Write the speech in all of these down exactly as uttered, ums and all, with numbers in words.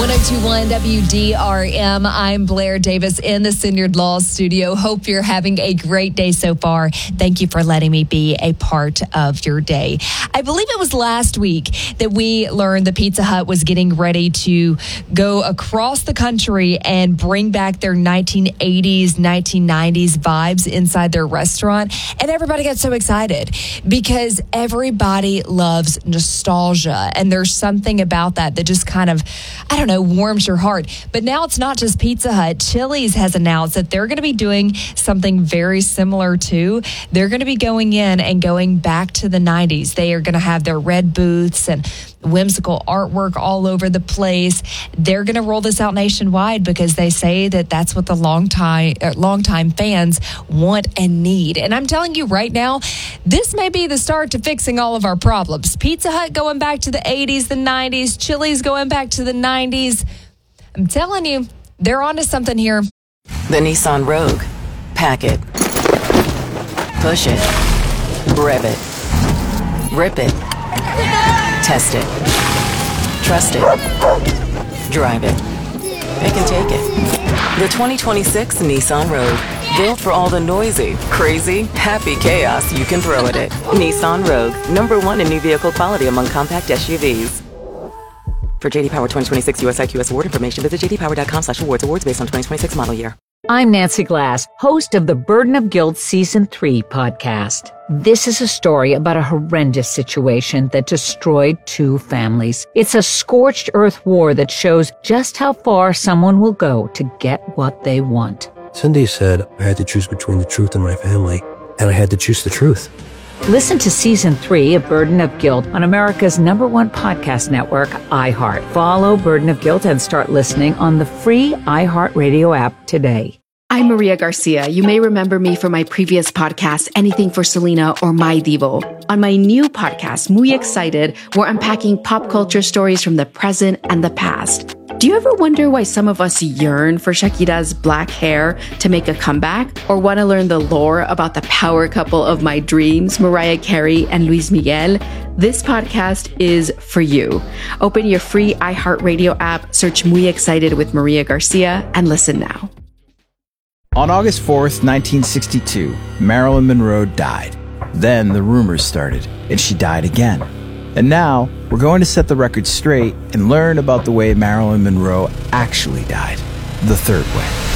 ten twenty-one W D R M. I'm Blair Davis in the Synyard Law Studio. Hope you're having a great day so far. Thank you for letting me be a part of your day. I believe it was last week that we learned the Pizza Hut was getting ready to go across the country and bring back their nineteen eighties, nineteen nineties vibes inside their restaurant. And everybody got so excited because everybody loves nostalgia. And there's something about that that just kind of, I don't know, warms your heart. But now it's not just Pizza Hut. Chili's has announced that they're going to be doing something very similar too. They're going to be going in and going back to the nineties. They are going to have their red booths and whimsical artwork all over the place. They're going to roll this out nationwide because they say that that's what the long time, uh, long time fans want and need. And I'm telling you right now, this may be the start to fixing all of our problems. Pizza Hut going back to the eighties, the nineties, Chili's going back to the nineties. I'm telling you, they're onto something here. The Nissan Rogue. Pack it. Push it. Rev it. Rip it. Test it. Trust it. Drive it. They can take it. The twenty twenty-six Nissan Rogue. Built for all the noisy, crazy, happy chaos you can throw at it. Nissan Rogue. Number one in new vehicle quality among compact S U Vs. For J D Power twenty twenty-six U S I Q S award information, visit j d power dot com slash awards. Awards based on twenty twenty-six model year. I'm Nancy Glass, host of the Burden of Guilt Season three podcast. This is a story about a horrendous situation that destroyed two families. It's a scorched earth war that shows just how far someone will go to get what they want. Cindy said I had to choose between the truth and my family, and I had to choose the truth. Listen to Season three of Burden of Guilt on America's number one podcast network, iHeart. Follow Burden of Guilt and start listening on the free iHeartRadio app today. I'm Maria Garcia. You may remember me from my previous podcast, Anything for Selena or My Divo. On my new podcast, Muy Excited, we're unpacking pop culture stories from the present and the past. Do you ever wonder why some of us yearn for Shakira's black hair to make a comeback? Or want to learn the lore about the power couple of my dreams, Mariah Carey and Luis Miguel? This podcast is for you. Open your free iHeartRadio app, search Muy Excited with Maria Garcia, and listen now. On August fourth, nineteen sixty-two, Marilyn Monroe died. Then the rumors started, and she died again. And now, we're going to set the record straight and learn about the way Marilyn Monroe actually died, the third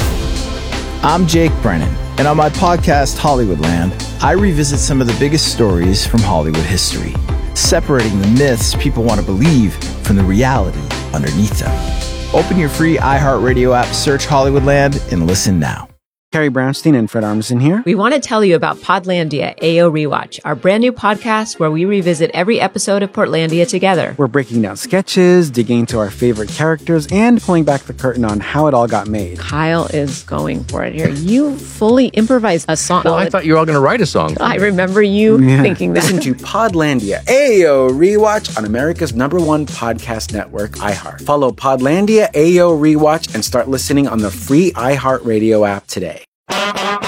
way. I'm Jake Brennan, and on my podcast, Hollywoodland, I revisit some of the biggest stories from Hollywood history, separating the myths people want to believe from the reality underneath them. Open your free iHeartRadio app, search Hollywoodland, and listen now. Carrie Brownstein and Fred Armisen here. We want to tell you about Podlandia A O Rewatch, our brand new podcast where we revisit every episode of Portlandia together. We're breaking down sketches, digging into our favorite characters, and pulling back the curtain on how it all got made. Kyle is going for it here. You fully improvised a song. Well, I thought you were all going to write a song. I remember you yeah. thinking that. Listen to Podlandia A O Rewatch on America's number one podcast network, iHeart. Follow Podlandia A O Rewatch and start listening on the free iHeartRadio app today.